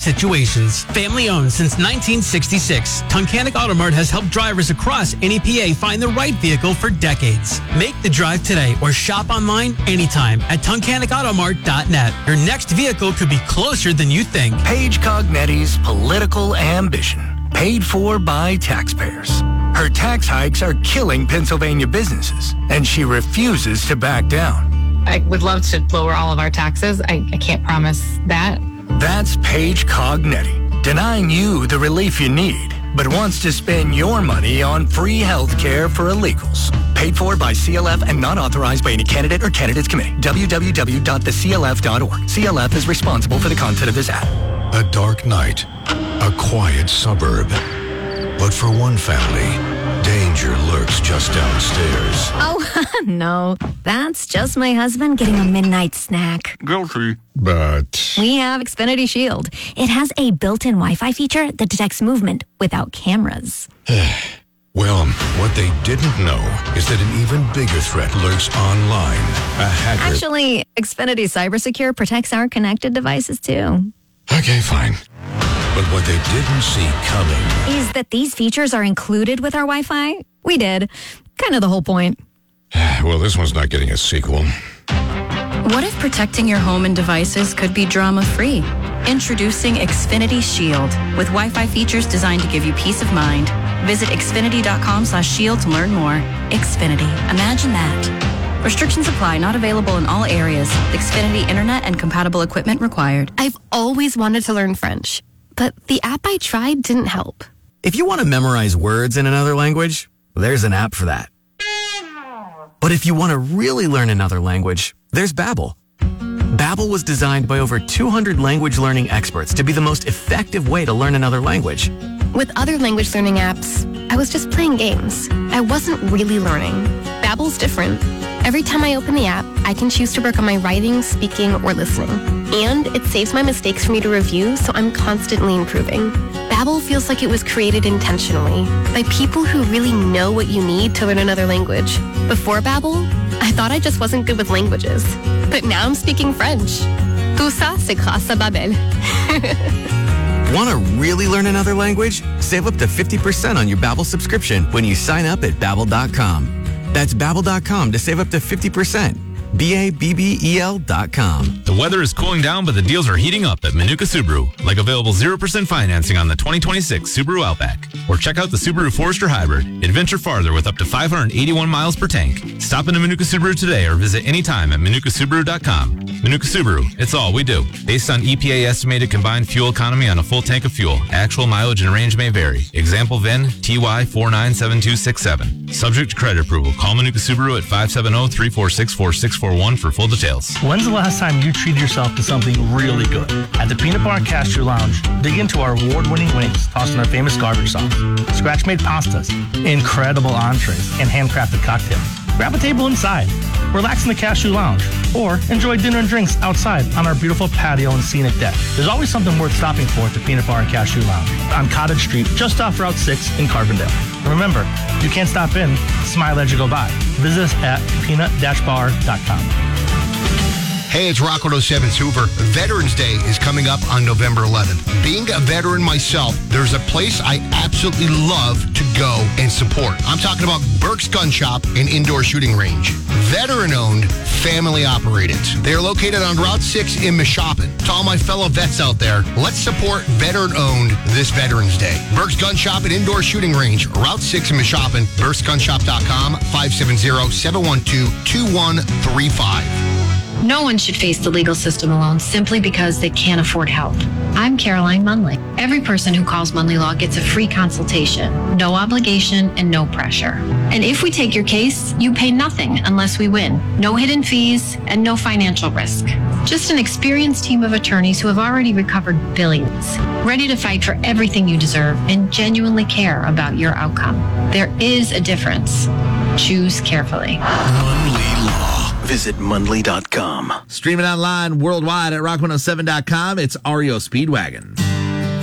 situations. Family owned since 1966, Tunkhannock Auto Mart has helped drivers across NEPA find the right vehicle for decades. Make the drive today or shop online anytime at TunkhannockAutomart.net. Your next vehicle could be closer than you think. Paige Cognetti's political ambition, paid for by taxpayers. Her tax hikes are killing Pennsylvania businesses, and she refuses to back down. I would love to lower all of our taxes. I can't promise that. That's Paige Cognetti, denying you the relief you need, but wants to spend your money on free health care for illegals. Paid for by CLF and not authorized by any candidate or candidates committee. www.theclf.org. CLF is responsible for the content of this ad. A dark night, a quiet suburb. But for one family, danger lurks just downstairs. Oh, no. That's just my husband getting a midnight snack. Guilty. But We have Xfinity Shield. It has a built-in Wi-Fi feature that detects movement without cameras. well, what they didn't know is that an even bigger threat lurks online. A hacker... Actually, Xfinity CyberSecure protects our connected devices, too. Okay, fine. But what they didn't see coming is that these features are included with our Wi-Fi. We did. Kind of the whole point. Well, this one's not getting a sequel. What if protecting your home and devices could be drama-free? Introducing Xfinity Shield with Wi-Fi features designed to give you peace of mind. Visit Xfinity.com/shield to learn more. Xfinity. Imagine that. Restrictions apply. Not available in all areas. Xfinity Internet and compatible equipment required. I've always wanted to learn French, but the app I tried didn't help. If you want to memorize words in another language, there's an app for that. But if you want to really learn another language, there's Babbel. Babbel was designed by over 200 language learning experts to be the most effective way to learn another language. With other language learning apps, I was just playing games. I wasn't really learning. Babbel's different. Every time I open the app, I can choose to work on my writing, speaking, or listening. And it saves my mistakes for me to review, so I'm constantly improving. Babbel feels like it was created intentionally by people who really know what you need to learn another language. Before Babbel, I thought I just wasn't good with languages. But now I'm speaking French. Tout ça, c'est grâce à Babbel. Want to really learn another language? Save up to 50% on your Babbel subscription when you sign up at Babbel.com. That's Babbel.com to save up to 50%. Babbel.com. The weather is cooling down, but the deals are heating up at Manuka Subaru. Like available 0% financing on the 2026 Subaru Outback. Or check out the Subaru Forester Hybrid. Adventure farther with up to 581 miles per tank. Stop into Manuka Subaru today or visit anytime at ManukaSubaru.com. Manuka Subaru, it's all we do. Based on EPA estimated combined fuel economy on a full tank of fuel, actual mileage and range may vary. Example VIN TY497267. Subject to credit approval. Call Manuka Subaru at 570-346-4641 for full details. When's the last time you treated yourself to something really good? At the Peanut Bar and Cashew Lounge, dig into our award-winning wings tossed in our famous garbage sauce, scratch-made pastas, incredible entrees, and handcrafted cocktails. Grab a table inside, relax in the Cashew Lounge, or enjoy dinner and drinks outside on our beautiful patio and scenic deck. There's always something worth stopping for at the Peanut Bar and Cashew Lounge on Cottage Street, just off Route 6 in Carbondale. And remember, you can't stop in, smile as you go by. Visit us at peanut-bar.com. Hey, it's Rock 107's Hoover. Veterans Day is coming up on November 11th. Being a veteran myself, there's a place I absolutely love to go and support. I'm talking about Burke's Gun Shop and Indoor Shooting Range. Veteran-owned, family-operated. They are located on Route 6 in Mashopin. To all my fellow vets out there, let's support veteran-owned this Veterans Day. Burke's Gun Shop and Indoor Shooting Range, Route 6 in Mashopin, Burke'sGunShop.com, 570-712-2135. No one should face the legal system alone simply because they can't afford help. I'm Caroline Munley. Every person who calls Munley Law gets a free consultation, no obligation and no pressure. And if we take your case, you pay nothing unless we win. No hidden fees and no financial risk. Just an experienced team of attorneys who have already recovered billions, ready to fight for everything you deserve and genuinely care about your outcome. There is a difference. Choose carefully. Munley Law. Visit Munley.com. Streaming online worldwide at rock107.com. It's REO Speedwagon.